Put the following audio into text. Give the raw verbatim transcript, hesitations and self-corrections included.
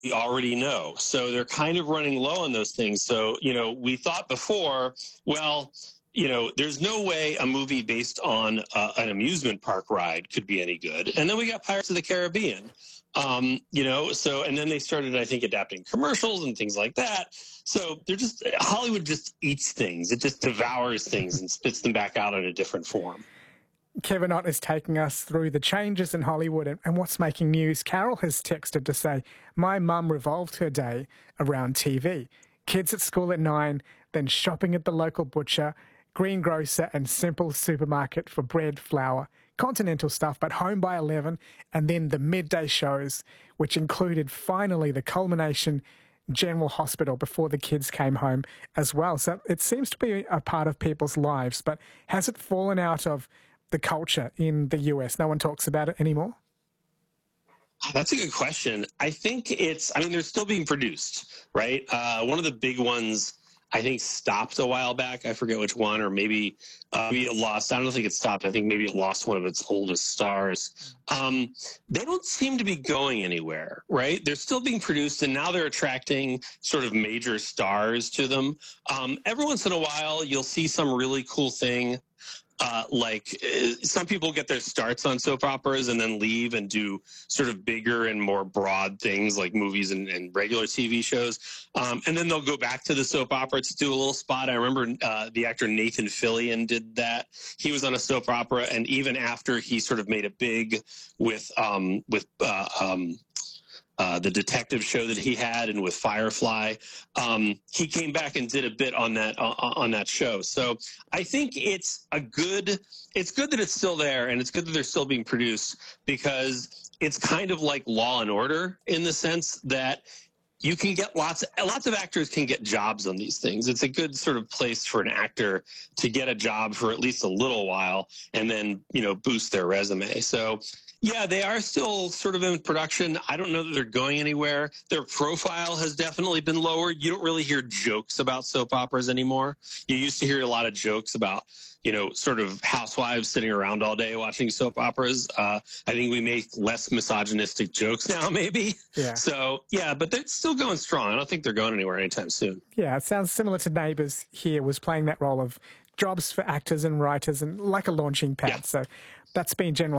we already know. So they're kind of running low on those things. So, you know, we thought before, well, you know, there's no way a movie based on uh, an amusement park ride could be any good. And then we got Pirates of the Caribbean, um, you know, so, and then they started, I think, adapting commercials and things like that. So they're just, Hollywood just eats things. It just devours things and spits them back out in a different form. Kevin Ott is taking us through the changes in Hollywood and, and what's making news. Carol has texted to say, my mum revolved her day around T V. Kids at school at nine, then shopping at the local butcher, greengrocer and simple supermarket for bread, flour, continental stuff, but home by eleven, and then the midday shows, which included finally the culmination General Hospital before the kids came home as well. So it seems to be a part of people's lives, but has it fallen out of the culture in the U S? No one talks about it anymore? That's a good question. I think it's, I mean, they're still being produced, right? Uh, one of the big ones, I think, stopped a while back. I forget which one, or maybe, uh, maybe it lost. I don't think it stopped. I think maybe it lost one of its oldest stars. Um, they don't seem to be going anywhere, right? They're still being produced, and now they're attracting sort of major stars to them. Um, every once in a while, you'll see some really cool thing. Uh, like uh, some people get their starts on soap operas and then leave and do sort of bigger and more broad things like movies and, and regular T V shows. Um, and then they'll go back to the soap opera to do a little spot. I remember uh, the actor Nathan Fillion did that. He was on a soap opera, and even after he sort of made it big with um, with uh, um, Uh, the detective show that he had, and with Firefly, um, he came back and did a bit on that uh, on that show. So I think it's a good. It's good that it's still there, and it's good that they're still being produced, because it's kind of like Law and Order in the sense that you can get lots. Lots of actors can get jobs on these things. It's a good sort of place for an actor to get a job for at least a little while, and then, you know, boost their resume. So. Yeah, they are still sort of in production. I don't know that they're going anywhere. Their profile has definitely been lowered. You don't really hear jokes about soap operas anymore. You used to hear a lot of jokes about, you know, sort of housewives sitting around all day watching soap operas. Uh, I think we make less misogynistic jokes now, maybe. Yeah. So, yeah, but they're still going strong. I don't think they're going anywhere anytime soon. Yeah, it sounds similar to Neighbours here, was playing that role of jobs for actors and writers and like a launching pad. Yeah. So that's been General